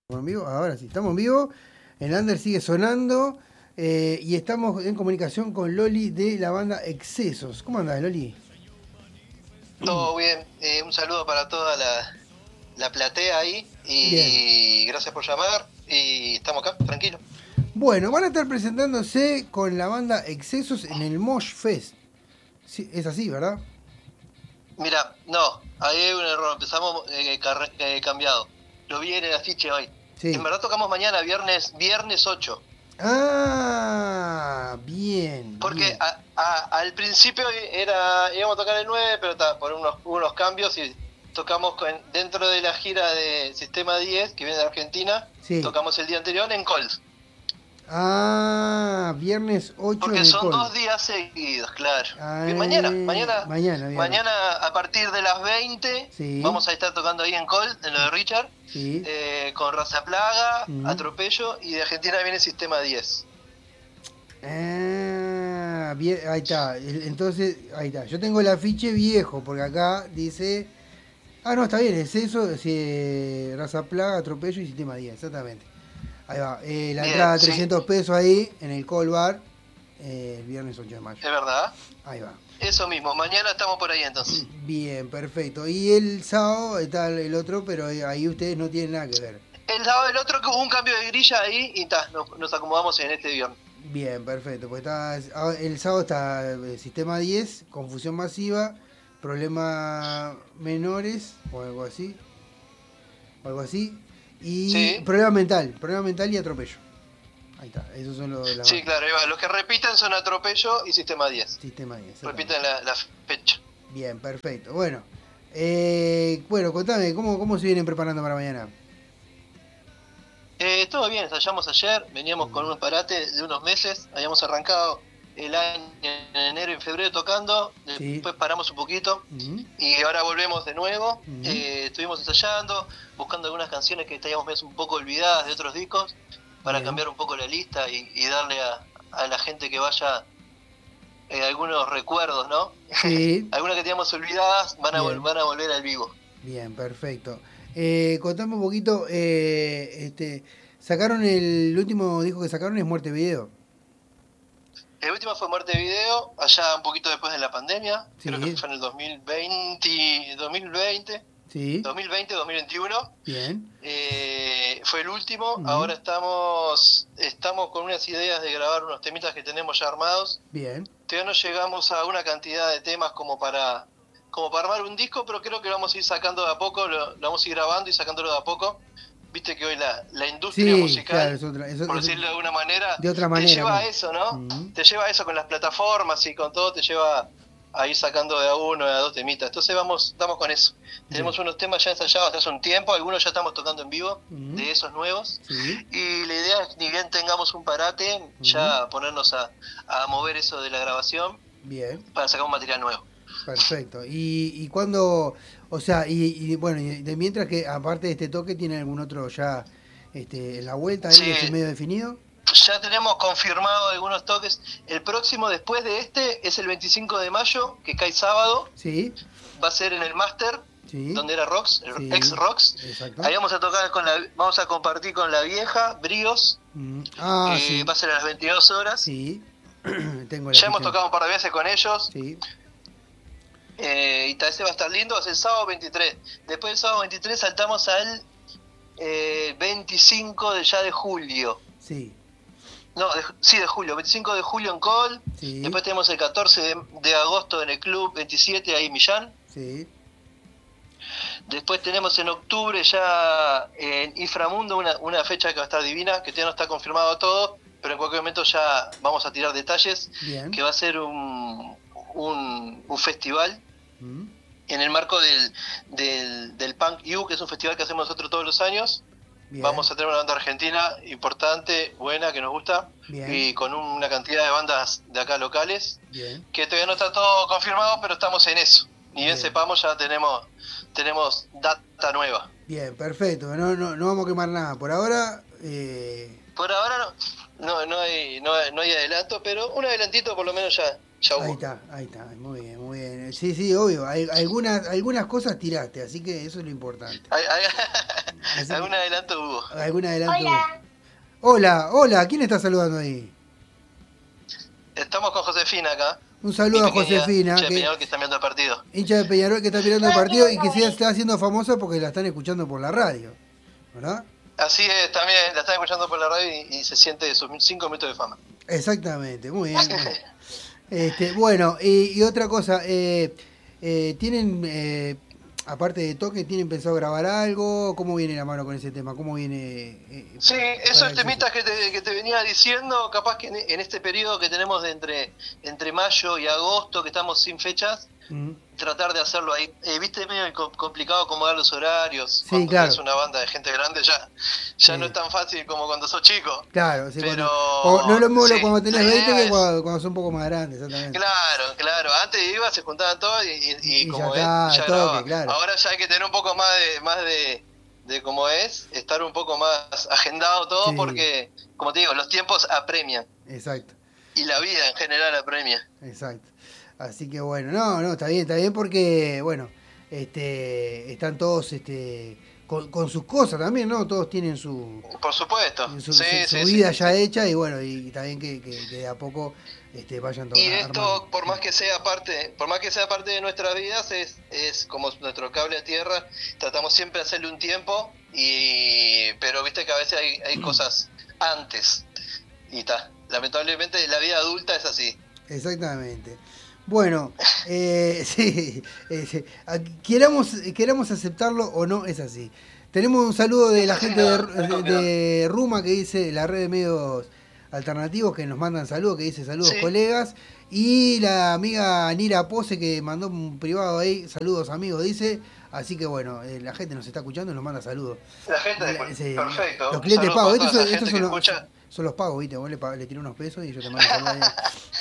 ¿En vivo? Ahora sí, estamos en vivo. El under sigue sonando y estamos en comunicación con Loli de la banda Excesos. ¿Cómo andás, Loli? Todo bien, un saludo para toda la platea ahí Bien. y gracias por llamar y estamos acá, tranquilo. Bueno, van a estar presentándose con la banda Excesos en el Mosh Fest. Sí, es así, ¿verdad? Mira, no, ahí hay un error, empezamos cambiado. Lo vi en el afiche hoy. En Sí. verdad tocamos mañana, viernes 8. Ah, bien, Porque bien. al principio íbamos a tocar el 9, pero por unos cambios y tocamos dentro de la gira de Sistema 10, que viene de Argentina, Sí. tocamos el día anterior en Cols. Ah, viernes 8 en Porque el son Col. 2 días seguidos, claro. Y Mañana, viernes. mañana a partir de las 20 Sí, vamos a estar tocando ahí en Col, en lo de Richard, sí. con Raza Plaga, Mm. Atropello, y de Argentina viene Sistema 10. Ah, bien, ahí está. Entonces, ahí está. Yo tengo el afiche viejo, porque acá dice. Ah, no, está bien, es eso. Sí, raza plaga, atropello y sistema 10, exactamente. Ahí va. La Bien, entrada sí, 300 pesos ahí, en el Call Bar, el viernes 8 de mayo. es verdad. Ahí va. Eso mismo, mañana estamos por ahí entonces. Bien, perfecto. Y el sábado está el otro, pero ahí ustedes no tienen nada que ver. El sábado del otro que hubo un cambio de grilla ahí y nos acomodamos en este viernes. Bien, perfecto. Pues está, el sábado está sistema 10, confusión masiva, problemas menores o algo así. O algo así. Y Sí, problema mental y atropello. Ahí está, esos son las sí, bandas. claro, ahí va. Los que repiten son Atropello y Sistema 10. Sistema 10, exactamente. Repiten la fecha. Bien, perfecto. Bueno, bueno, contame, ¿cómo se vienen preparando para mañana? Todo bien, ensayamos ayer, veníamos con Mm, un parate de unos meses, habíamos arrancado el año en enero y febrero tocando, sí. después paramos un poquito Mm, y ahora volvemos de nuevo. mm, Estuvimos ensayando, buscando algunas canciones que teníamos un poco olvidadas de otros discos para bien. cambiar un poco la lista y darle a la gente que vaya algunos recuerdos, ¿no? Sí, Algunas que teníamos olvidadas bien. van a volver al vivo. Bien, perfecto. Contame un poquito, sacaron el último disco que sacaron es Muerte Video. El último fue Muerte Video, allá un poquito después de la pandemia, creo que Sí, fue en el 2020, sí, 2021. bien. Fue el último, Mm, ahora estamos con unas ideas de grabar unos temitas que tenemos ya armados. bien. Todavía no llegamos a una cantidad de temas como para armar un disco, pero creo que lo vamos a ir sacando de a poco, lo vamos a ir grabando y sacándolo de a poco. Viste que hoy la industria Sí, claro, musical, por es decirlo de alguna manera, de otra te manera, lleva a claro. eso, ¿no? Mm, Te lleva a eso con las plataformas y con todo, te lleva a ir sacando de a uno, de a dos temitas. Entonces estamos con eso. bien. Tenemos unos temas ya ensayados hace un tiempo, algunos ya estamos tocando en vivo, Mm, de esos nuevos. sí, Y la idea es, ni bien tengamos un parate, mm, ya ponernos a mover eso de la grabación bien, para sacar un material nuevo. perfecto. Y cuando, o sea, bueno, y de mientras que aparte de este toque, ¿tiene algún otro ya en la vuelta ahí, Sí, así medio definido? ya tenemos confirmado algunos toques. El próximo después de este es el 25 de mayo, que cae sábado. Sí, Va a ser en el Master, sí, donde era Rox, el ex sí, Rox. exacto. Ahí vamos a tocar vamos a compartir con la vieja, Bríos. Mm, ah, sí, Va a ser a las 22 horas. sí, tengo la Ya hemos ficha. tocado un par de veces con ellos. Sí, Y tal vez va a estar lindo, va a ser el sábado 23. Después del sábado 23 saltamos al 25 de julio. sí, No, sí, de julio, 25 de julio en Col. sí, Después tenemos el 14 de agosto en el Club 27, ahí en Millán. sí. Después tenemos en octubre ya en Inframundo una fecha que va a estar divina, que todavía no está confirmado todo, pero en cualquier momento ya vamos a tirar detalles, Bien. que va a ser un festival Mm, en el marco del Punk U, que es un festival que hacemos nosotros todos los años. bien, Vamos a tener una banda argentina importante, buena, que nos gusta, bien, y con una cantidad de bandas de acá locales, bien, que todavía no está todo confirmado, pero estamos en eso. Ni bien bien. sepamos, ya tenemos data nueva. Bien, perfecto. No vamos a quemar nada. Por ahora, Por ahora no hay adelanto, pero un adelantito por lo menos ya ahí hubo. está, ahí está. Muy bien, muy bien. Sí, sí, obvio. Algunas cosas tiraste, así que eso es lo importante. Hay- hay- Así Algún adelanto hubo. algún adelanto. Hola. Hola, ¿quién está saludando ahí? Estamos con Josefina acá. Un saludo Mi a pequeña Josefina, hincha de que, Peñarol que está viendo el partido. hincha de Peñarol que está mirando el partido y que se está haciendo famosa porque la están escuchando por la radio, ¿verdad? Así es, también la están escuchando por la radio y se siente sus 5 minutos de fama. Exactamente, muy bien. Bueno, y otra cosa, ¿tienen, aparte de toque, tienen pensado grabar algo? ¿Cómo viene la mano con ese tema? ¿Cómo viene? Sí, esos temitas que te venía diciendo, capaz que en este periodo que tenemos de entre mayo y agosto, que estamos sin fechas, tratar de hacerlo ahí. Viste, medio complicado acomodar los horarios. Sí, cuando claro. es una banda de gente grande ya no es tan fácil como cuando sos chico. Claro, sí, pero no lo mismo sí, cuando tenés la 20 idea que es- cuando son un poco más grandes, exactamente. Claro. Antes iba, se juntaban todos y como ya es, está, ya toque, grababa. claro. Ahora ya hay que tener un poco más de cómo es, estar un poco más agendado todo Sí. porque, como te digo, los tiempos apremian Exacto. y la vida en general apremia. Exacto. Así que bueno, no, está bien porque, bueno, están todos con sus cosas también, ¿no? Todos tienen su Por supuesto. su Sí, vida sí, ya sí. hecha y bueno, y también que de a poco vayan todos Y armando. esto, por más que sea parte de nuestras vidas, es como nuestro cable a tierra. Tratamos siempre de hacerle un tiempo, pero viste que a veces hay cosas antes. Y está. Lamentablemente la vida adulta es así. Exactamente. Bueno, sí, queramos aceptarlo o no, es así. Tenemos un saludo de la gente de Ruma que dice, la red de medios alternativos que nos mandan saludos, que dice saludos Sí. colegas. Y la amiga Nira Pose que mandó un privado ahí, saludos amigos, dice. Así que bueno, la gente nos está escuchando y nos manda saludos. La gente Sí, perfecto. Los clientes Saludos pagos, para toda esa estos gente son que los, escucha. son los pagos, ¿viste? Vos le tiré unos pesos y yo te mando saludos.